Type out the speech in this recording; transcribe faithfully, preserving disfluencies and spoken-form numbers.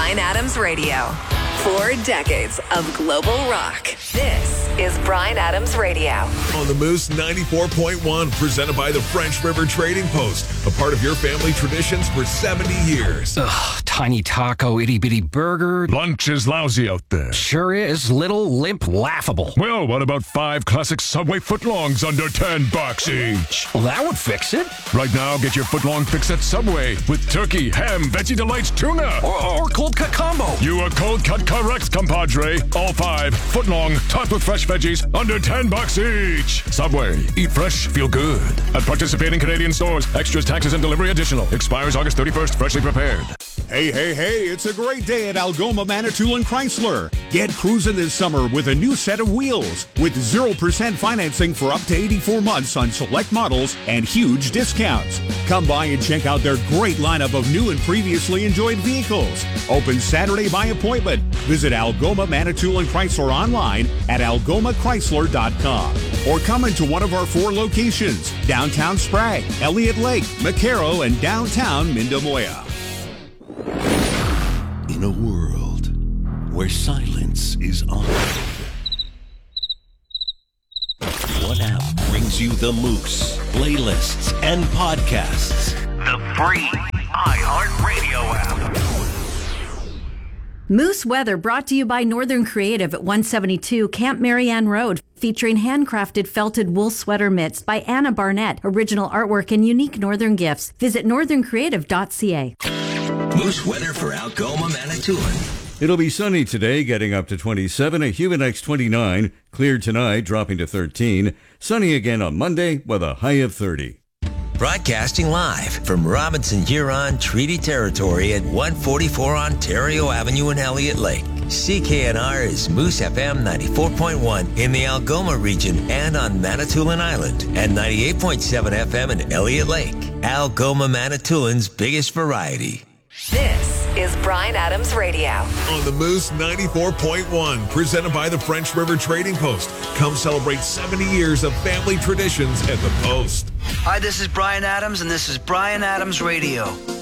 Bryan Adams Radio. Four decades of global rock. This is Bryan Adams Radio. On the Moose ninety-four point one, presented by the French River Trading Post, a part of your family traditions for seventy years. Ugh, tiny taco, itty-bitty burger. Lunch is lousy out there. Sure is. Little, limp, laughable. Well, what about five classic Subway footlongs under ten bucks each? Well, that would fix it. Right now, get your footlong fix at Subway with turkey, ham, Veggie Delights, tuna. Or, or cold cut combo. You are cold cut correct, compadre. All five, footlong, topped with fresh veggies, under ten bucks each. Subway. Eat fresh, feel good. At participating Canadian stores. Extras, taxes, and delivery additional. Expires August thirty-first. Freshly prepared. Hey, hey, hey, it's a great day at Algoma Manitoulin Chrysler. Get cruising this summer with a new set of wheels with zero percent financing for up to eighty-four months on select models and huge discounts. Come by and check out their great lineup of new and previously enjoyed vehicles. Open Saturday by appointment. Visit Algoma Manitoulin Chrysler online at algoma chrysler dot com or come into one of our four locations, downtown Sprague, Elliott Lake, McCarroll, and downtown Mindamoya. In a world where silence is honored, what app brings you the Moose playlists and podcasts? The free iHeartRadio app. Moose Weather brought to you by Northern Creative at one seventy-two Camp Marianne Road, featuring handcrafted felted wool sweater mitts by Anna Barnett, original artwork and unique Northern gifts. Visit northern creative dot c a. Moose weather for Algoma, Manitoulin. It'll be sunny today, getting up to twenty-seven, a humid next twenty-nine, cleared tonight, dropping to thirteen, sunny again on Monday with a high of thirty. Broadcasting live from Robinson Huron Treaty Territory at one forty-four Ontario Avenue in Elliott Lake. C K N R is Moose F M ninety-four point one in the Algoma region and on Manitoulin Island, and ninety-eight point seven F M in Elliott Lake. Algoma, Manitoulin's biggest variety. This is Bryan Adams Radio. On the Moose ninety-four point one, presented by the French River Trading Post. Come celebrate seventy years of family traditions at the Post. Hi, this is Bryan Adams, and this is Bryan Adams Radio.